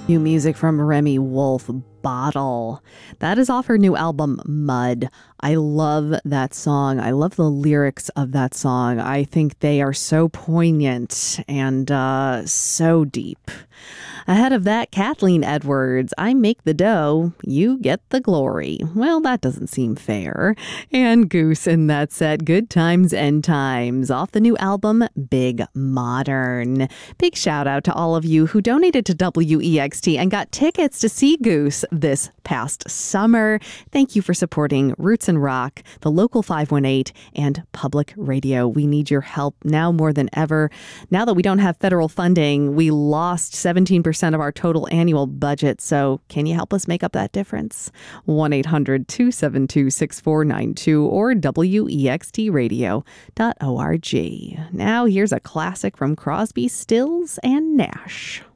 New music from Remy Wolf, Bottle. That is off her new album, Mud. I love that song. I love the lyrics of that song. I think they are so poignant and so deep. Ahead of that, Kathleen Edwards, I make the dough, you get the glory. Well, that doesn't seem fair. And Goose in that set, Good Times, End Times, off the new album, Big Modern. Big shout out to all of you who donated to WEXT and got tickets to see Goose this past summer. Thank you for supporting Roots and Rock, the Local 518, and Public Radio. We need your help now more than ever. Now that we don't have federal funding, we lost 17% of our total annual budget. So can you help us make up that difference? 1-800-272-6492 or wextradio.org. Now here's a classic from Crosby, Stills, and Nash.